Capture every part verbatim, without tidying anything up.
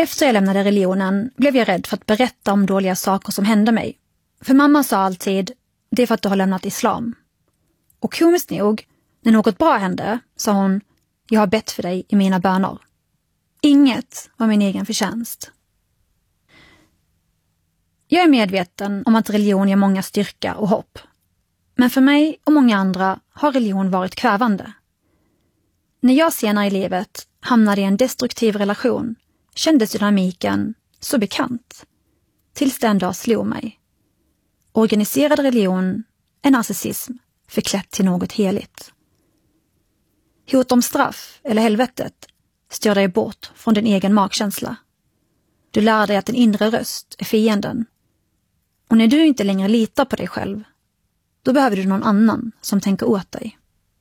Efter jag lämnade religionen blev jag rädd för att berätta om dåliga saker som hände mig. För mamma sa alltid, det är för att du har lämnat islam. Och komiskt nog, när något bra hände, sa hon, jag har bett för dig i mina böner. Inget var min egen förtjänst. Jag är medveten om att religion ger många styrka och hopp. Men för mig och många andra har religion varit kvävande. När jag senare i livet hamnade i en destruktiv relation kändes dynamiken så bekant. Tills den dag slog mig. Organiserad religion är narcissism förklätt till något heligt. Hot om straff eller helvetet styr dig bort från din egen magkänsla. Du lär dig att din inre röst är fienden. Och när du inte längre litar på dig själv, då behöver du någon annan som tänker åt dig.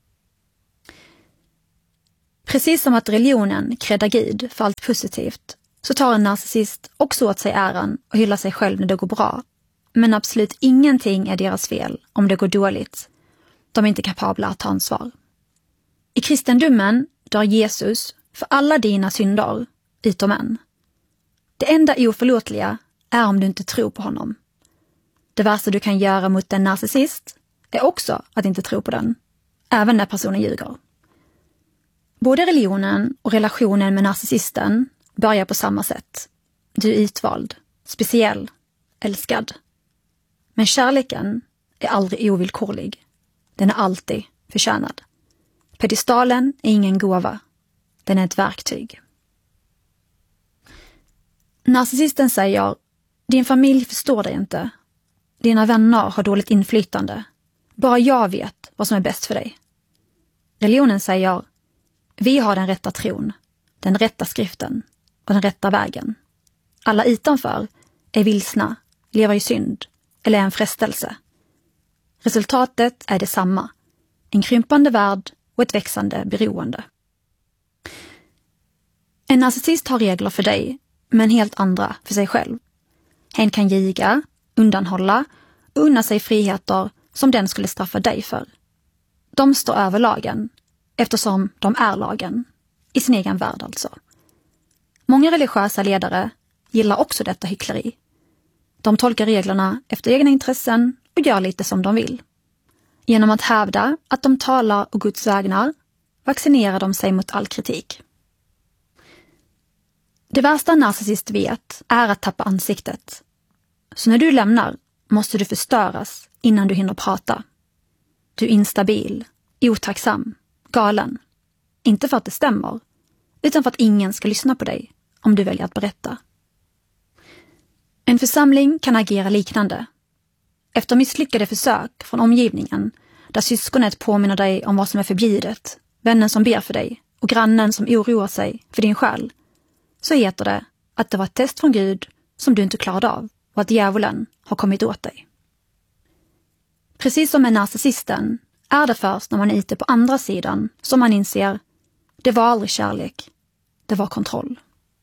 Precis som att religionen kräddar Gud för allt positivt, så tar en narcissist också åt sig äran och hyllar sig själv när det går bra. Men absolut ingenting är deras fel om det går dåligt. De är inte kapabla att ta ansvar. I kristendomen dör Jesus för alla dina synder, utom en. Det enda oförlåtliga är om du inte tror på honom. Det värsta du kan göra mot en narcissist är också att inte tro på den, även när personen ljuger. Både religionen och relationen med narcissisten börjar på samma sätt. Du är utvald, speciell, älskad. Men kärleken är aldrig ovillkorlig. Den är alltid förtjänad. Pedestalen är ingen gåva. Den är ett verktyg. Narcissisten säger, din familj förstår dig inte. Dina vänner har dåligt inflytande. Bara jag vet vad som är bäst för dig. Religionen säger, vi har den rätta tron, den rätta skriften och den rätta vägen. Alla utanför är vilsna, lever i synd eller är en frestelse. Resultatet är detsamma. En krympande värld och ett växande beroende. En narcissist har regler för dig, men helt andra för sig själv. Hen kan ljuga, undanhålla och unna sig friheter som den skulle straffa dig för. De står över lagen, eftersom de är lagen. I sin egen värld alltså. Många religiösa ledare gillar också detta hyckleri. De tolkar reglerna efter egna intressen och gör lite som de vill. Genom att hävda att de talar och Guds vägnar vaccinerar de sig mot all kritik. Det värsta en narcissist vet är att tappa ansiktet. Så när du lämnar måste du förstöras innan du hinner prata. Du är instabil, otacksam, galen. Inte för att det stämmer, utan för att ingen ska lyssna på dig om du väljer att berätta. En församling kan agera liknande. Efter misslyckade försök från omgivningen, där syskonet påminner dig om vad som är förbjudet, vännen som ber för dig och grannen som oroar sig för din själ, så heter det att det var ett test från Gud som du inte klarade av och att djävulen har kommit åt dig. Precis som med narcissisten är det först när man är ute på andra sidan som man inser det var aldrig kärlek, det var kontroll.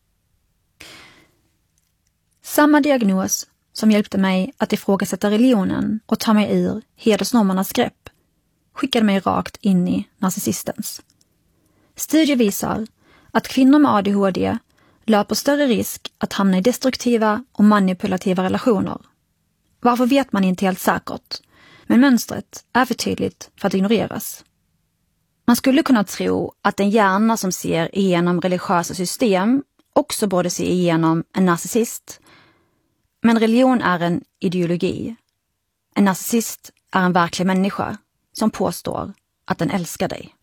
Samma diagnos som hjälpte mig att ifrågasätta religionen och ta mig ur hedersnormernas grepp skickade mig rakt in i narcissistens. Studier visar att kvinnor med A D H D löper större risk att hamna i destruktiva och manipulativa relationer. Varför vet man inte helt säkert, men mönstret är för tydligt för att ignoreras. Man skulle kunna tro att en hjärna som ser igenom religiösa system också borde se igenom en narcissist. Men religion är en ideologi. En narcissist är en verklig människa som påstår att den älskar dig.